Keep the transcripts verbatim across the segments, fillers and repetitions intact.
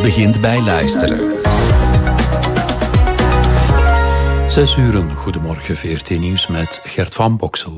begint bij luisteren. Zes uren, goedemorgen, V R T Nieuws met Gert van Boksel.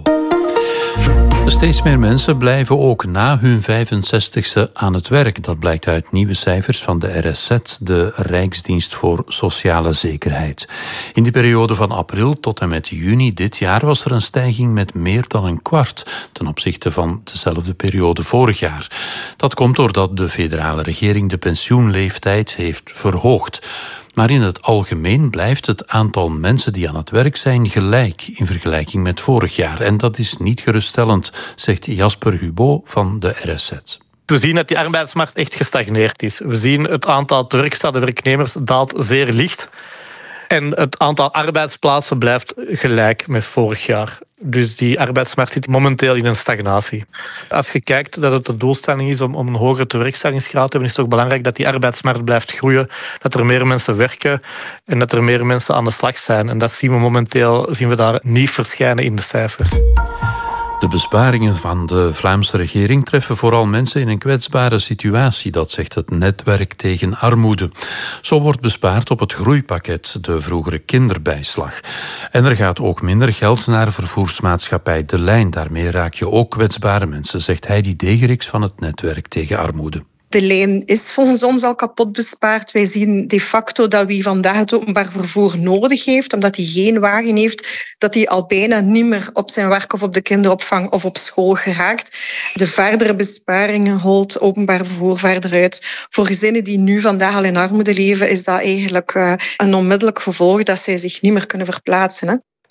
Steeds meer mensen blijven ook na hun vijfenzestigste aan het werk. Dat blijkt uit nieuwe cijfers van de R S Z, de Rijksdienst voor Sociale Zekerheid. In de periode van april tot en met juni dit jaar was er een stijging met meer dan een kwart ten opzichte van dezelfde periode vorig jaar. Dat komt doordat de federale regering de pensioenleeftijd heeft verhoogd. Maar in het algemeen blijft het aantal mensen die aan het werk zijn gelijk in vergelijking met vorig jaar. En dat is niet geruststellend, zegt Jasper Hubo van de R S Z. We zien dat die arbeidsmarkt echt gestagneerd is. We zien het aantal teruggestelde werknemers daalt zeer licht. En het aantal arbeidsplaatsen blijft gelijk met vorig jaar. Dus die arbeidsmarkt zit momenteel in een stagnatie. Als je kijkt dat het de doelstelling is om, om een hogere tewerkstellingsgraad te hebben, is het ook belangrijk dat die arbeidsmarkt blijft groeien, dat er meer mensen werken en dat er meer mensen aan de slag zijn. En dat zien we momenteel zien we daar niet verschijnen in de cijfers. De besparingen van de Vlaamse regering treffen vooral mensen in een kwetsbare situatie, dat zegt het Netwerk tegen Armoede. Zo wordt bespaard op het groeipakket, de vroegere kinderbijslag. En er gaat ook minder geld naar vervoersmaatschappij De Lijn. Daarmee raak je ook kwetsbare mensen, zegt Heidi Degeriks van het Netwerk tegen Armoede. De lijn is volgens ons al kapot bespaard. Wij zien de facto dat wie vandaag het openbaar vervoer nodig heeft, omdat hij geen wagen heeft, dat hij al bijna niet meer op zijn werk of op de kinderopvang of op school geraakt. De verdere besparingen holt openbaar vervoer verder uit. Voor gezinnen die nu vandaag al in armoede leven, is dat eigenlijk een onmiddellijk gevolg dat zij zich niet meer kunnen verplaatsen. Hè?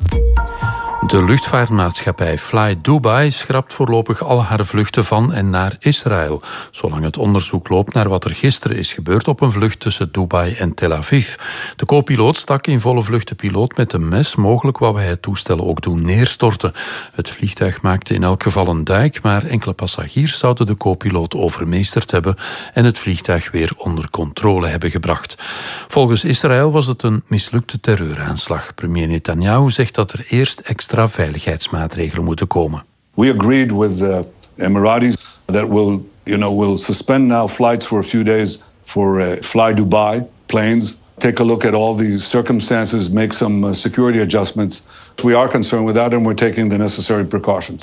De luchtvaartmaatschappij Fly Dubai schrapt voorlopig al haar vluchten van en naar Israël, zolang het onderzoek loopt naar wat er gisteren is gebeurd op een vlucht tussen Dubai en Tel Aviv. De co-piloot stak in volle vlucht de piloot met een mes. Mogelijk wou hij het toestel ook doen neerstorten. Het vliegtuig maakte in elk geval een duik, maar enkele passagiers zouden de co-piloot overmeesterd hebben en het vliegtuig weer onder controle hebben gebracht. Volgens Israël was het een mislukte terreuraanslag. Premier Netanyahu zegt dat er eerst extra veiligheidsmaatregelen moeten komen. We agreed with the Emiratis that we'll, you know, we'll suspend now flights for a few days for uh, Fly Dubai planes. Take a look at all the circumstances, make some uh, security adjustments. We are concerned with that and we're taking the necessary precautions.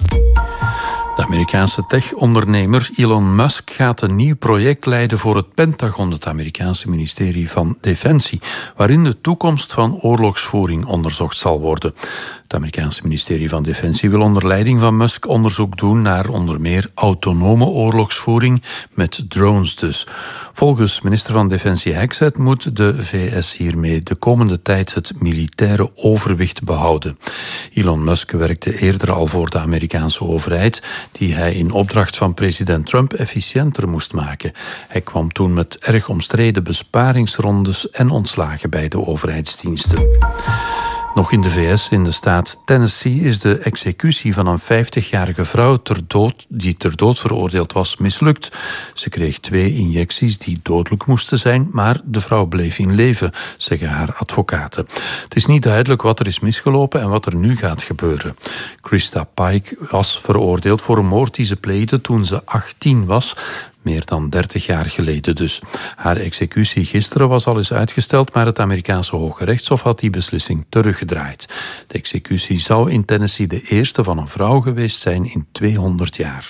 De Amerikaanse tech-ondernemer Elon Musk gaat een nieuw project leiden voor het Pentagon, het Amerikaanse ministerie van Defensie, waarin de toekomst van oorlogsvoering onderzocht zal worden. Het Amerikaanse ministerie van Defensie wil onder leiding van Musk onderzoek doen naar onder meer autonome oorlogsvoering met drones dus. Volgens minister van Defensie Hexet moet de V S hiermee de komende tijd het militaire overwicht behouden. Elon Musk werkte eerder al voor de Amerikaanse overheid, die hij in opdracht van president Trump efficiënter moest maken. Hij kwam toen met erg omstreden besparingsrondes en ontslagen bij de overheidsdiensten. Nog in de V S, in de staat Tennessee, is de executie van een vijftigjarige vrouw ter dood, die ter dood veroordeeld was, mislukt. Ze kreeg twee injecties die dodelijk moesten zijn, maar de vrouw bleef in leven, zeggen haar advocaten. Het is niet duidelijk wat er is misgelopen en wat er nu gaat gebeuren. Krista Pike was veroordeeld voor een moord die ze pleegde toen ze achttien was. Meer dan dertig jaar geleden dus. Haar executie gisteren was al eens uitgesteld, maar het Amerikaanse Hoge Rechtshof had die beslissing teruggedraaid. De executie zou in Tennessee de eerste van een vrouw geweest zijn in tweehonderd jaar.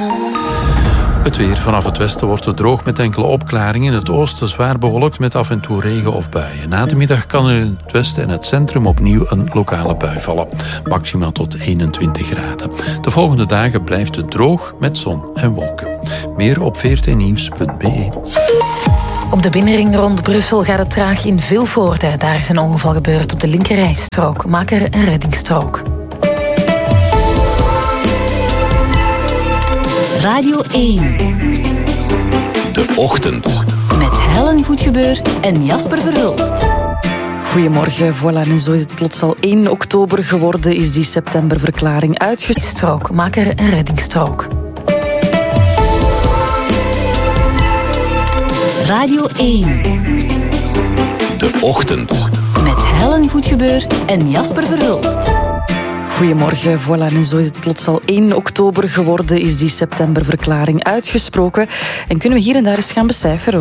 Het weer. Vanaf het westen wordt het droog met enkele opklaringen. In het oosten zwaar bewolkt met af en toe regen of buien. Na de middag kan er in het westen en het centrum opnieuw een lokale bui vallen. Maximaal tot eenentwintig graden. De volgende dagen blijft het droog met zon en wolken. Meer op v r t nieuws punt b e. Op de binnenring rond Brussel gaat het traag in Vilvoorde. Daar is een ongeval gebeurd op de linkerrijstrook. Maak er een reddingsstrook. Radio één. De Ochtend. Met Helen Goedgebeur en Jasper Verhulst. Goedemorgen, voilà, en zo is het plots al één oktober geworden, is die septemberverklaring uitgesproken. Maak er een reddingsstrook. Radio één. De Ochtend. Met Helen Goedgebeur en Jasper Verhulst. Goedemorgen, voilà, en zo is het plots al één oktober geworden, is die septemberverklaring uitgesproken. En kunnen we hier en daar eens gaan becijferen